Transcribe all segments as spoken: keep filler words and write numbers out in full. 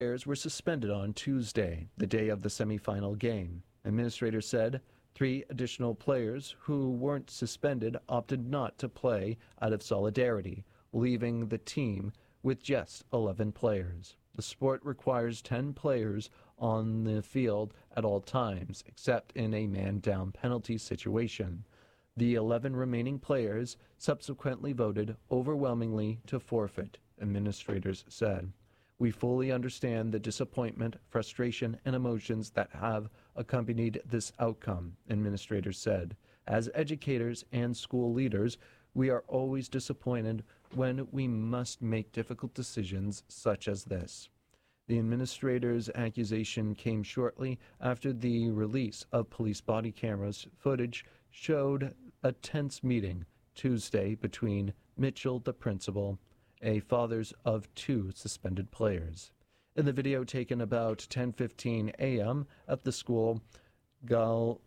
Players were suspended on Tuesday, the day of the semifinal game. Administrators said three additional players who weren't suspended opted not to play out of solidarity, leaving the team with just eleven players. The sport requires ten players on the field at all times, except in a man-down penalty situation. The eleven remaining players subsequently voted overwhelmingly to forfeit, administrators said. We fully understand the disappointment, frustration, and emotions that have accompanied this outcome, administrators said. As educators and school leaders, we are always disappointed when we must make difficult decisions such as this. The administrator's accusation came shortly after the release of police body cameras footage showed a tense meeting Tuesday between Mitchell, the principal, a fathers of two suspended players. In the video taken about ten fifteen a.m. at the school, Gal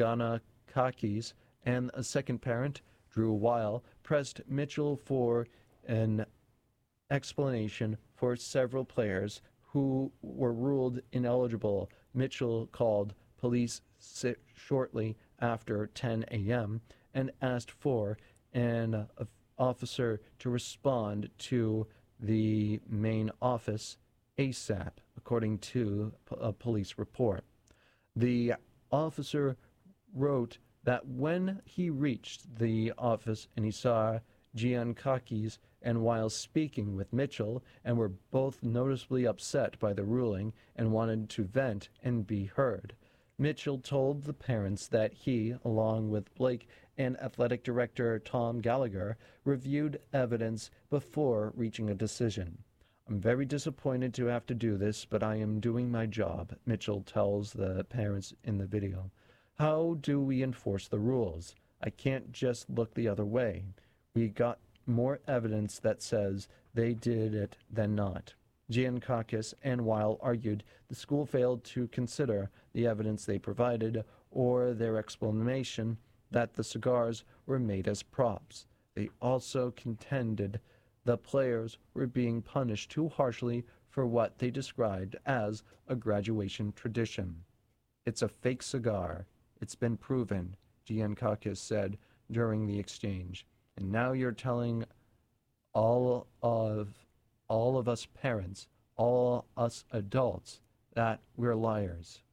Ganakakis and a second parent, Drew Weil, pressed Mitchell for an explanation for several players who were ruled ineligible. Mitchell called police shortly after ten a.m. and asked for an uh, officer to respond to the main office ASAP, according to a police report. The officer wrote that when he reached the office and he saw Giankakis and while speaking with Mitchell and were both noticeably upset by the ruling and wanted to vent and be heard. Mitchell told the parents that he, along with Blake and athletic director Tom Gallagher, reviewed evidence before reaching a decision. I'm very disappointed to have to do this, but I am doing my job, Mitchell tells the parents in the video. How do we enforce the rules? I can't just look the other way. We got more evidence that says they did it than not. Giankakis and Weil argued the school failed to consider the evidence they provided or their explanation that the cigars were made as props. They also contended the players were being punished too harshly for what they described as a graduation tradition. It's a fake cigar. It's been proven, Giankakis said during the exchange. And now you're telling all of all of us parents, all us adults, that we're liars.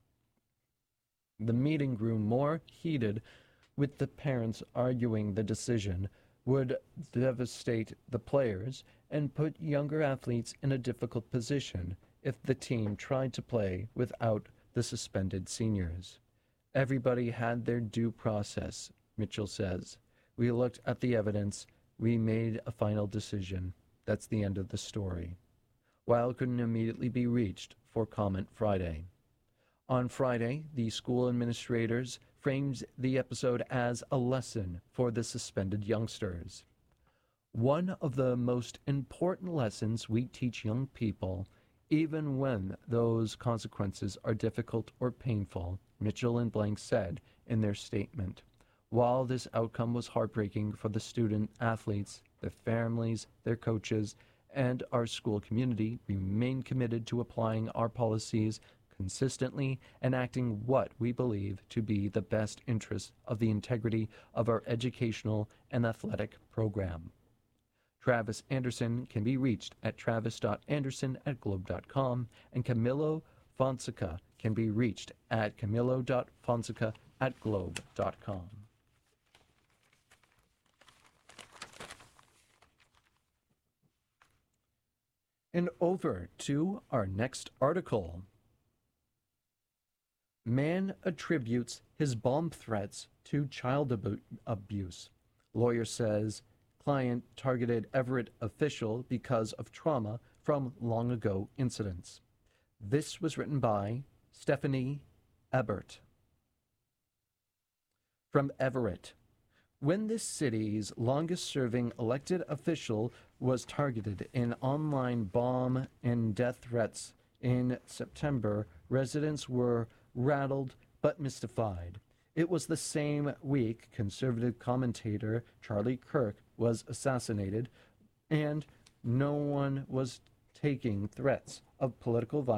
The meeting grew more heated, with the parents arguing the decision would devastate the players and put younger athletes in a difficult position if the team tried to play without the suspended seniors. Everybody had their due process, Mitchell says. We looked at the evidence. We made a final decision. That's the end of the story. Weil couldn't immediately be reached for comment Friday. On Friday, the school administrators framed the episode as a lesson for the suspended youngsters. One of the most important lessons we teach young people, even when those consequences are difficult or painful, Mitchell and Blank said in their statement. While this outcome was heartbreaking for the student athletes, their families, their coaches, and our school community, we remain committed to applying our policies consistently and acting what we believe to be the best interest of the integrity of our educational and athletic program. Travis Anderson can be reached at travis dot anderson at globe dot com, and Camilo Fonseca can be reached at camilo dot fonseca at globe dot com. And over to our next article. Man attributes his bomb threats to child abu- abuse. Lawyer says client targeted Everett official because of trauma from long ago incidents. This was written by Stephanie Ebert. From Everett. When this city's longest-serving elected official was targeted in online bomb and death threats in September, residents were rattled but mystified. It was the same week conservative commentator Charlie Kirk was assassinated, and no one was taking threats of political violence